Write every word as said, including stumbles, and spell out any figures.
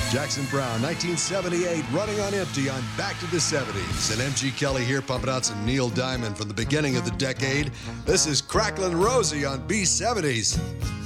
Jackson Browne, nineteen seventy-eight, Running on Empty on Back to the seventies. And M G Kelly here pumping out some Neil Diamond from the beginning of the decade. This is Cracklin' Rosie on B seventies.